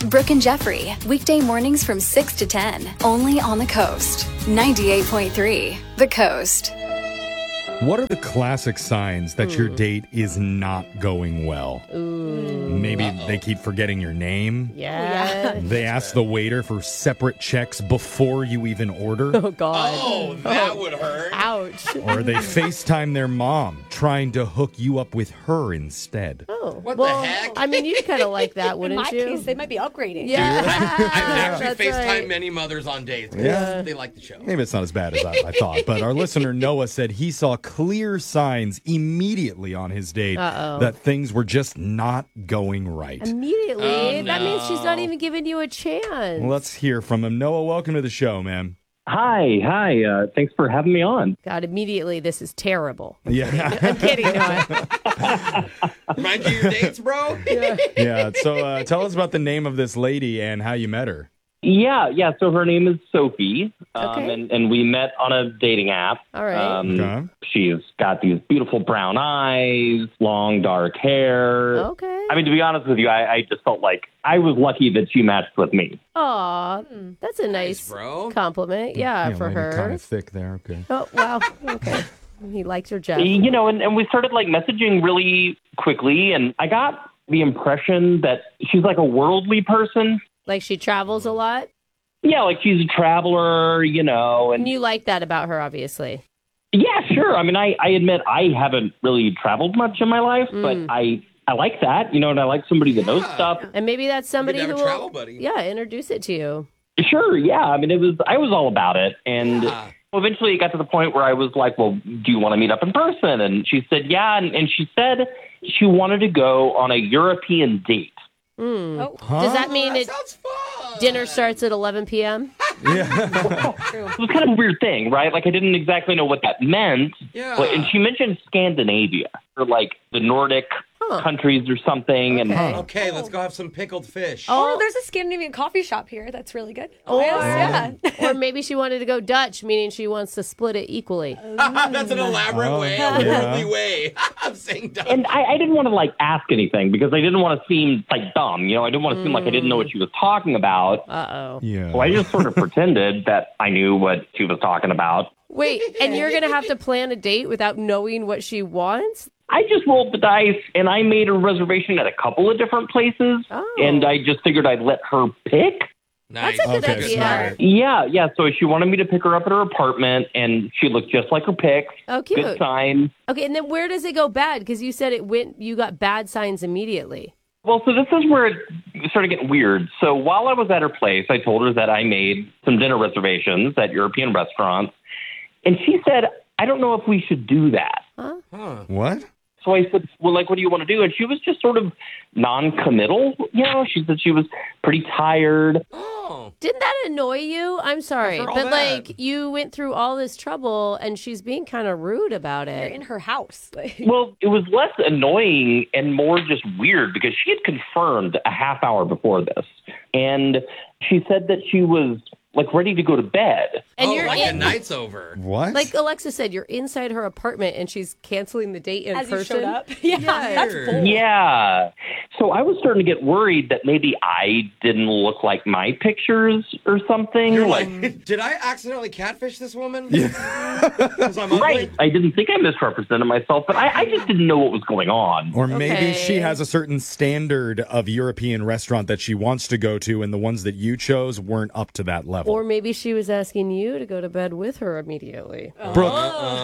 Brooke and Jeffrey, weekday mornings from 6 to 10, only on the Coast. 98.3, The Coast. What are the classic signs that your date is not going well? Maybe they keep forgetting your name. Yeah. They ask the waiter for separate checks before you even order. Oh, God. Oh, that would hurt. Ouch. Or they FaceTime their mom, trying to hook you up with her instead. Oh, What well, the heck? I mean, you'd kind of like that, In wouldn't my you? case, they might be upgrading. Yeah. I've actually That's FaceTimed right. many mothers on dates. Yeah. They like the show. Maybe it's not as bad as I thought, but our listener Noah said he saw clear signs immediately on his date that things were just not going right. Immediately. Oh, That means she's not no. even giving you a chance. Let's hear from him. Noah, welcome to the show, man. Hi. Thanks for having me on. God, immediately, this is terrible. Yeah. I'm kidding, Noah. Remind you of your dates, bro? Yeah. So tell us about the name of this lady and how you met her. Yeah. So her name is Sophie, Okay. and we met on a dating app. All right. Okay. She's got these beautiful brown eyes, long dark hair. Okay. I mean, to be honest with you, I just felt like I was lucky that she matched with me. Aw, that's a nice bro. compliment. Yeah, for her. Kind of thick there. Okay. Oh, wow. Okay. He likes her, Jeff. You know, and we started like messaging really quickly, and I got the impression that she's like a worldly person. Like she travels a lot. Yeah, like she's a traveler, you know, And and you like that about her, obviously. yeah, sure. I mean, I admit I haven't really traveled much in my life, but I like that, you know, and I like somebody that knows stuff. And maybe that's somebody have who a will, travel buddy. yeah, introduce it to you. Sure, yeah. I mean, I was all about it, and Yeah. eventually it got to the point where I was like, well, do you want to meet up in person? And she said, yeah, and she said she wanted to go on a European date. Oh, Does that mean That it, sounds fun. dinner starts at 11 p.m.? It was kind of a weird thing, right? Like I didn't exactly know what that meant. Yeah. But, and she mentioned Scandinavia, or like the Nordic countries or something. Okay. And Okay, let's go have some pickled fish. Oh, there's a Scandinavian coffee shop here. That's really good. Or, Yes, yeah. or maybe she wanted to go Dutch, meaning she wants to split it equally. That's an elaborate way, a yeah. worldly way of saying done. and I didn't want to like ask anything because I didn't want to seem like dumb. You know, I didn't want to seem like I didn't know what she was talking about. Uh-oh. Yeah. So I just sort of pretended that I knew what she was talking about. Wait, and you're going to have to plan a date without knowing what she wants? I just rolled the dice and I made a reservation at a couple of different places. Oh. And I just figured I'd let her pick. Nice. That's a good Okay, idea. smart. Yeah. So she wanted me to pick her up at her apartment and she looked just like her pics. Oh, cute. Good sign. Okay, and then where does it go bad? Because you said you got bad signs immediately. Well, so this is where it started getting weird. So while I was at her place, I told her that I made some dinner reservations at European restaurants. And she said, I don't know if we should do that. What? So I said, well, like, what do you want to do? And she was just sort of non-committal. You know, she said she was pretty tired. Oh. Didn't that annoy you? I'm sorry. After all But, that. like, you went through all this trouble and she's being kind of rude about You're it. in her house. Like, Well, it was less annoying and more just weird because she had confirmed a half hour before this. And she said that she was, like, ready to go to bed. And Oh, you're like in, the night's over. What? like Alexa said, you're inside her apartment and she's canceling the date in as you person. showed up. Yeah, that's Weird. bold. Yeah. So I was starting to get worried that maybe I didn't look like my pictures or something. You're like, did I accidentally catfish this woman? Because I'm ugly? Right. I didn't think I misrepresented myself, but I just didn't know what was going on. Or maybe Okay. she has a certain standard of European restaurant that she wants to go to, and the ones that you chose weren't up to that level. Or maybe she was asking you to go to bed with her immediately. Brooke,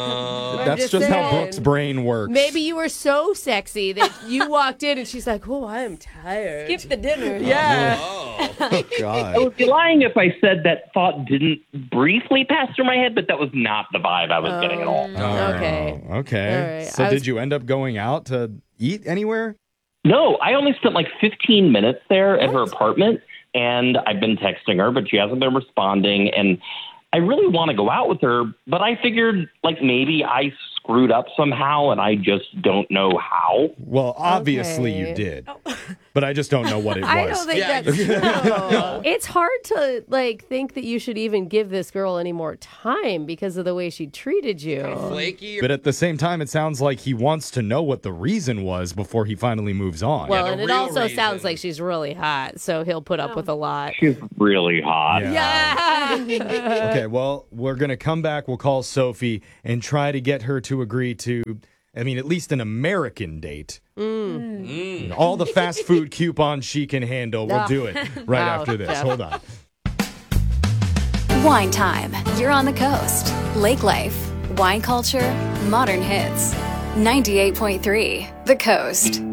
I'm that's just how saying. Brooke's brain works. Maybe you were so sexy that you walked in and she's like, oh, I'm tired. Skip the dinner. Yeah. Oh. I God. would be lying if I said that thought didn't briefly pass through my head, but that was not the vibe I was getting at all. Okay. Oh, okay. All right. So I did was- you end up going out to eat anywhere? No, I only spent like 15 minutes there at her apartment, and I've been texting her, but she hasn't been responding. And I really want to go out with her, but I figured like maybe I screwed up somehow, and I just don't know how. Well, obviously Okay. you did, but I just don't know what it was. I don't think Yeah, that's true. It's hard to think that you should even give this girl any more time because of the way she treated you. Flaky. But at the same time, it sounds like he wants to know what the reason was before he finally moves on. Well, the and it real also reason. sounds like she's really hot, so he'll put up with a lot. She's really hot. Yeah. Yeah. Okay, well, we're going to come back. We'll call Sophie and try to get her to agree to, at least an American date. All the fast food coupons she can handle. We'll do it right Wow, after this. Jeff. Hold on. Wine time. You're on the coast. Lake life, wine culture, modern hits. 98.3 The Coast.